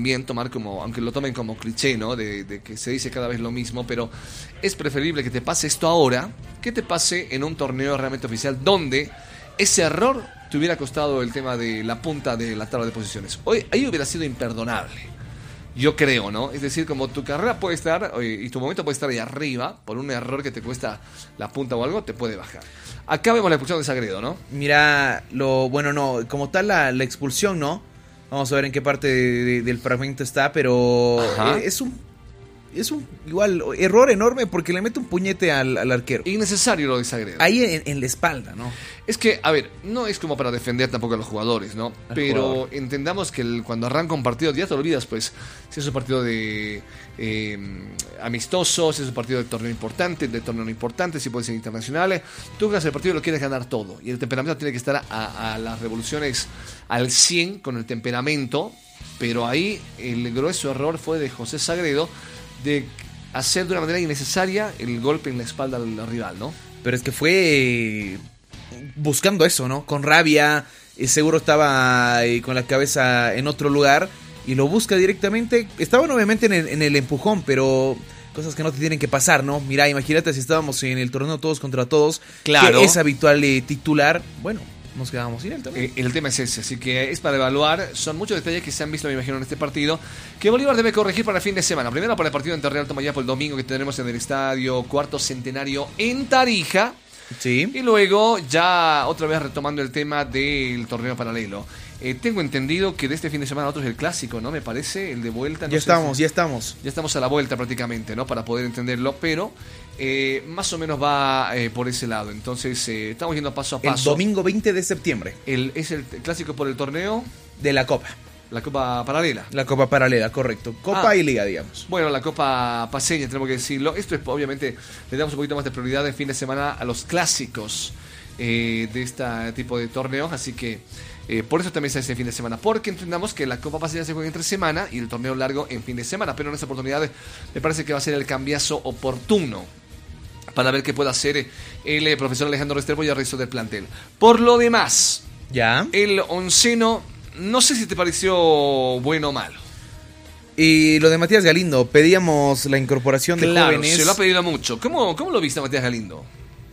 también tomar como, aunque lo tomen como cliché, ¿no? De que se dice cada vez lo mismo, pero es preferible que te pase esto ahora que te pase en un torneo realmente oficial donde ese error te hubiera costado el tema de la punta de la tabla de posiciones. Hoy ahí hubiera sido imperdonable. Yo creo, ¿no? Es decir, como tu carrera puede estar y tu momento puede estar ahí arriba, por un error que te cuesta la punta o algo, te puede bajar. Acá vemos la expulsión de Sagredo, ¿no? Mira, como tal la expulsión, ¿no? Vamos a ver en qué parte del fragmento está, pero es un igual error enorme porque le mete un puñete al arquero. Innecesario lo de Sagredo. Ahí en la espalda, ¿no? Es que, a ver, no es como para defender tampoco a los jugadores, ¿no? Pero entendamos que cuando arranca un partido ya te olvidas, pues, si es un partido de amistoso, si es un partido de torneo importante, de torneo no importante, si puede ser internacionales. Tú ganas el partido y lo quieres ganar todo. Y el temperamento tiene que estar a las revoluciones al 100 con el temperamento. Pero ahí el grueso error fue de José Sagredo de hacer de una manera innecesaria el golpe en la espalda del rival, ¿no? Pero es que fue buscando eso, ¿no? Con rabia, seguro estaba con la cabeza en otro lugar y lo busca directamente. Estaban obviamente en el empujón, pero cosas que no te tienen que pasar, ¿no? Mira, imagínate si estábamos en el torneo todos contra todos, claro, que es habitual titular, bueno, nos quedábamos sin él también. El tema es ese, así que es para evaluar. Son muchos detalles que se han visto, me imagino, en este partido, que Bolívar debe corregir para el fin de semana. Primero para el partido ante Real Tomayapo el domingo, que tendremos en el estadio Cuarto Centenario en Tarija. Sí. Y luego ya otra vez retomando el tema del torneo paralelo. Tengo entendido que de este fin de semana otro es el clásico, ¿no? Me parece, el de vuelta. Ya estamos a la vuelta prácticamente, ¿no? Para poder entenderlo, pero más o menos va por ese lado. Entonces estamos yendo paso a paso. El domingo 20 de septiembre. Es el clásico por el torneo de la Copa. La Copa Paralela. La Copa Paralela, correcto. Copa y Liga, digamos. Bueno, la Copa Paceña, tenemos que decirlo. Esto es, obviamente, le damos un poquito más de prioridad en fin de semana a los clásicos de este tipo de torneos. Así que por eso también se hace fin de semana. Porque entendamos que la Copa Paceña se juega entre semana y el torneo largo en fin de semana. Pero en esta oportunidad me parece que va a ser el cambiazo oportuno para ver qué puede hacer el profesor Alejandro Restrepo y el resto del plantel. Por lo demás, ya el onceno, no sé si te pareció bueno o malo. Y lo de Matías Galindo, pedíamos la incorporación de jóvenes. Se lo ha pedido mucho. ¿Cómo lo viste a Matías Galindo?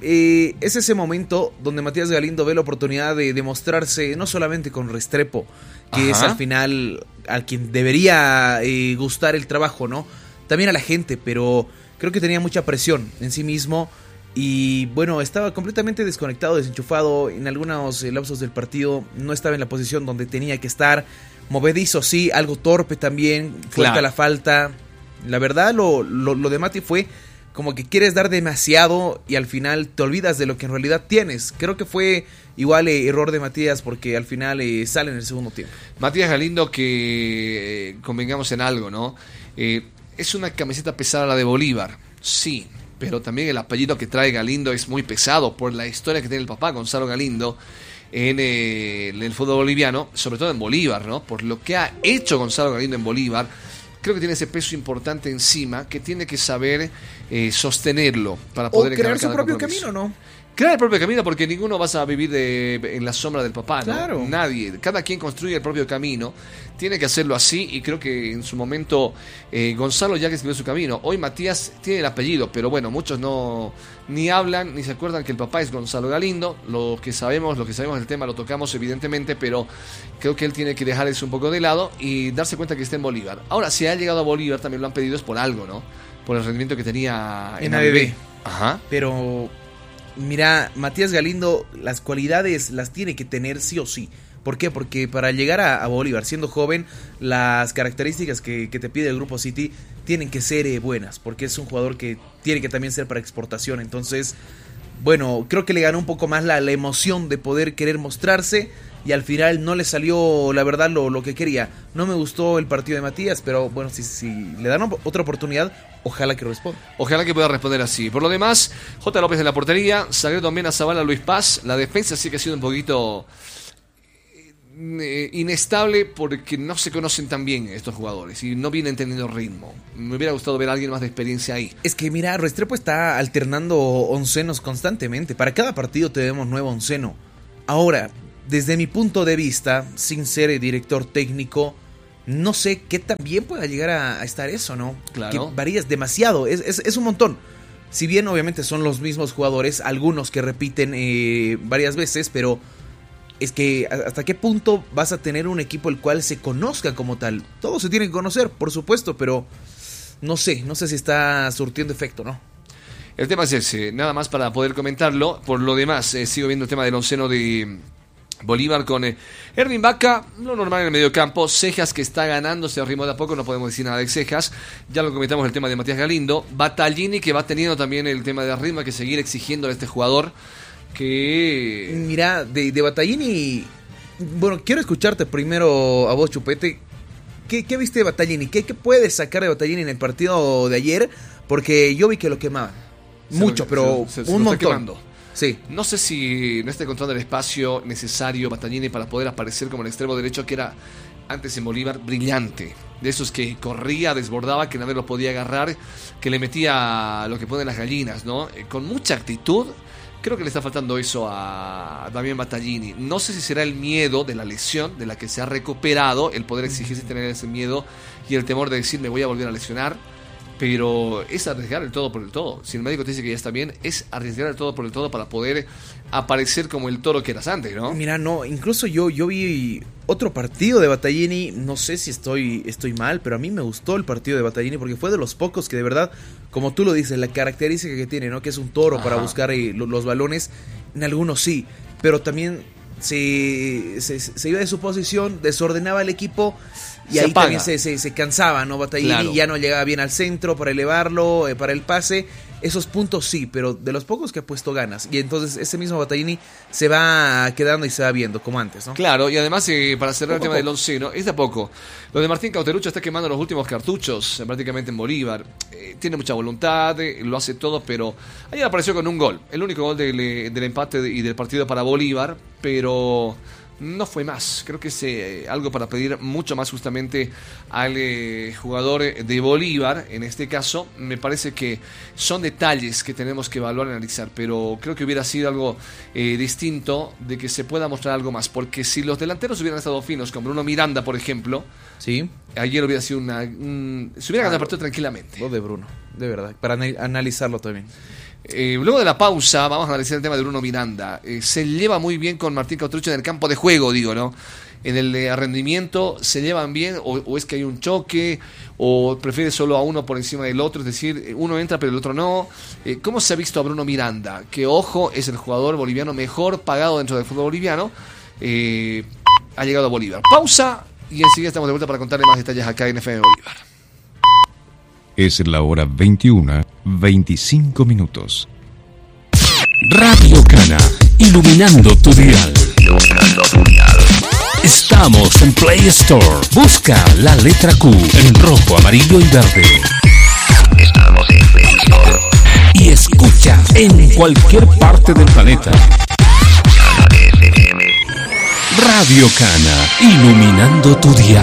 Es ese momento donde Matías Galindo ve la oportunidad de demostrarse no solamente con Restrepo, que es al final a quien debería gustar el trabajo, ¿no? También a la gente, pero creo que tenía mucha presión en sí mismo. Y bueno, estaba completamente desconectado, desenchufado. En algunos lapsos del partido no estaba en la posición donde tenía que estar. Movedizo, sí, algo torpe también. Fuerte la falta. La verdad, lo de Mati fue como que quieres dar demasiado y al final te olvidas de lo que en realidad tienes. Creo que fue igual error de Matías porque al final sale en el segundo tiempo. Matías Galindo, que convengamos en algo, ¿no? Es una camiseta pesada la de Bolívar, sí. Pero también el apellido que trae Galindo es muy pesado por la historia que tiene el papá, Gonzalo Galindo, en el fútbol boliviano, sobre todo en Bolívar, ¿no? Por lo que ha hecho Gonzalo Galindo en Bolívar, creo que tiene ese peso importante encima que tiene que saber sostenerlo para poder crear su propio camino, ¿no? Crear el propio camino, porque ninguno vas a vivir en la sombra del papá, ¿no? Claro. Nadie. Cada quien construye el propio camino. Tiene que hacerlo así y creo que en su momento Gonzalo ya que escribió su camino. Hoy Matías tiene el apellido, pero bueno, muchos no ni hablan ni se acuerdan que el papá es Gonzalo Galindo. Lo que sabemos del tema lo tocamos evidentemente, pero creo que él tiene que dejar eso un poco de lado y darse cuenta que está en Bolívar. Ahora, si ha llegado a Bolívar también lo han pedido es por algo, ¿no? Por el rendimiento que tenía en ABB. Ajá. Pero mira, Matías Galindo las cualidades las tiene que tener sí o sí. ¿Por qué? Porque para llegar a Bolívar siendo joven, las características que te pide el Grupo City tienen que ser buenas, porque es un jugador que tiene que también ser para exportación. Entonces, bueno, creo que le ganó un poco más la emoción de poder querer mostrarse y al final no le salió, la verdad, lo que quería. No me gustó el partido de Matías, pero bueno, si le dan otra oportunidad, ojalá que responda. Ojalá que pueda responder así. Por lo demás, J. López en la portería, Sagredo, Mena, Zavala, Luis Paz. La defensa sí que ha sido un poquito inestable porque no se conocen tan bien estos jugadores y no vienen teniendo ritmo. Me hubiera gustado ver a alguien más de experiencia ahí. Es que mira, Restrepo está alternando oncenos constantemente. Para cada partido tenemos nuevo onceno. Ahora, desde mi punto de vista, sin ser director técnico, no sé qué tan bien pueda llegar a estar eso, ¿no? Claro. Que varías demasiado, es un montón. Si bien obviamente son los mismos jugadores, algunos que repiten varias veces, pero es que hasta qué punto vas a tener un equipo el cual se conozca como tal. Todos se tienen que conocer, por supuesto, pero no sé si está surtiendo efecto, ¿no? El tema es ese, nada más para poder comentarlo. Por lo demás, sigo viendo el tema del onceno de Bolívar con Ervin Vaca, lo normal en el mediocampo. Cejas, que está ganando, se arrimó de a poco, no podemos decir nada de Cejas. Ya lo comentamos, el tema de Matías Galindo. Battaglini, que va teniendo también el tema de arriba, que seguir exigiendo a este jugador. Que mira, de Battaglini, bueno, quiero escucharte primero a vos, Chupete. ¿Qué viste de Battaglini? ¿Qué puedes sacar de Battaglini en el partido de ayer? Porque yo vi que lo quemaban mucho, pero un montón. Sí. No sé si no está encontrando el espacio necesario Battaglini para poder aparecer como el extremo derecho que era antes en Bolívar, brillante. De esos que corría, desbordaba, que nadie lo podía agarrar, que le metía lo que ponen las gallinas, ¿no? Con mucha actitud. Creo que le está faltando eso a Damián Battaglini. No sé si será el miedo de la lesión, de la que se ha recuperado, el poder exigirse tener ese miedo y el temor de decir me voy a volver a lesionar. Pero es arriesgar el todo por el todo. Si el médico te dice que ya está bien, es arriesgar el todo por el todo para poder aparecer como el toro que eras antes, ¿no? Mira, no, incluso yo vi otro partido de Battaglini. No sé si estoy mal, pero a mí me gustó el partido de Battaglini porque fue de los pocos que de verdad, como tú lo dices, la característica que tiene, ¿no? Que es un toro. Ajá. Para buscar los balones. En algunos sí, pero también se iba de su posición, desordenaba el equipo. Y ahí apaga. También se cansaba, ¿no? Battaglini, claro. Ya no llegaba bien al centro para elevarlo, para el pase. Esos puntos sí, pero de los pocos que ha puesto ganas. Y entonces ese mismo Battaglini se va quedando y se va viendo, como antes, ¿no? Claro, y además, para cerrar el tema del onceno, es de a poco. Lo de Martín Cauterucho está quemando los últimos cartuchos, prácticamente en Bolívar. Tiene mucha voluntad, lo hace todo, pero ayer apareció con un gol. El único gol del empate y del partido para Bolívar, pero no fue más. Creo que es algo para pedir mucho más justamente al jugador de Bolívar. En este caso, me parece que son detalles que tenemos que evaluar y analizar, pero creo que hubiera sido algo distinto de que se pueda mostrar algo más, porque si los delanteros hubieran estado finos, como Bruno Miranda, por ejemplo, sí, ayer hubiera sido se hubiera ganado el partido tranquilamente. Lo de Bruno, de verdad, para analizarlo también. Luego de la pausa vamos a analizar el tema de Bruno Miranda. Se lleva muy bien con Martín Cauterucho en el campo de juego, digo, ¿no? En el rendimiento se llevan bien, o es que hay un choque, o prefiere solo a uno por encima del otro, es decir, uno entra pero el otro no. ¿Cómo se ha visto a Bruno Miranda? Que, ojo, es el jugador boliviano mejor pagado dentro del fútbol boliviano. Ha llegado a Bolívar. Pausa y enseguida estamos de vuelta para contarle más detalles acá en FM Bolívar. Es la hora 21:25. Radio Cana, iluminando tu dial. Estamos en Play Store. Busca la letra Q en rojo, amarillo y verde. Estamos en Play Store. Y escucha en cualquier parte del planeta. Radio Cana, iluminando tu dial.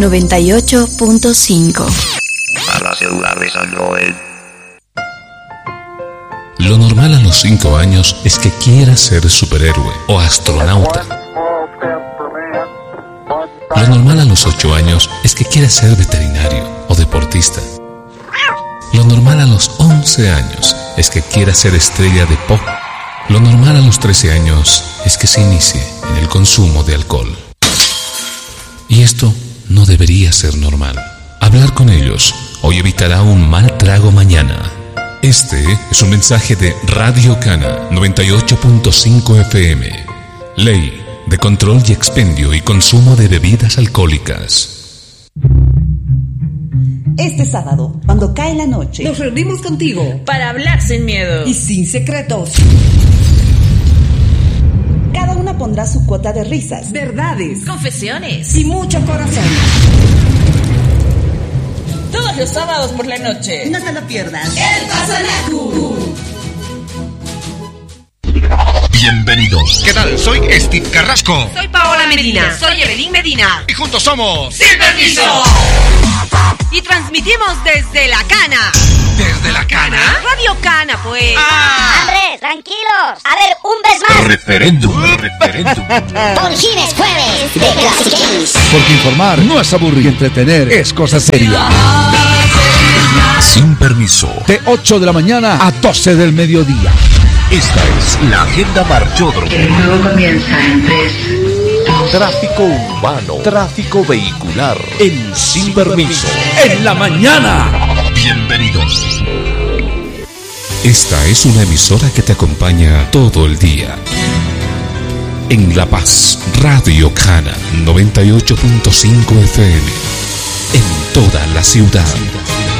98.5. Para celulares Android. Lo normal a los 5 años es que quieras ser superhéroe o astronauta. Lo normal a los 8 años es que quieras ser veterinario o deportista. Lo normal a los 11 años es que quieras ser estrella de pop. Lo normal a los 13 años es que se inicie en el consumo de alcohol. Y esto no debería ser normal. Hablar con ellos hoy evitará un mal trago mañana. Este es un mensaje de Radio Cana 98.5 FM. Ley de control y expendio y consumo de bebidas alcohólicas. Este sábado, cuando cae la noche, nos reunimos contigo para hablar sin miedo y sin secretos. Cada una pondrá su cuota de risas, verdades, confesiones y mucho corazón. Todos los sábados por la noche. No te lo pierdas. El Pasanacu. Bienvenidos. ¿Qué tal? Soy Steve Carrasco. Soy Paola Medina. Soy Evelyn Medina. Y juntos somos Sin Permiso. Y transmitimos desde La Cana. Desde de la cana? Radio Cana, pues. Andrés, tranquilos. A ver, un vez más. Referéndum. Por fin es jueves de Classic Games. Porque informar no es aburrir, entretener es cosa seria. Sin permiso. De 8 de la mañana a 12 del mediodía. Esta es la agenda Marchódromo. El juego comienza en 3. Tráfico urbano, tráfico vehicular, en Sin Permiso. En la mañana. Bienvenidos. Esta es una emisora que te acompaña todo el día. En La Paz, Radio Cana 98.5 FM. En toda la ciudad.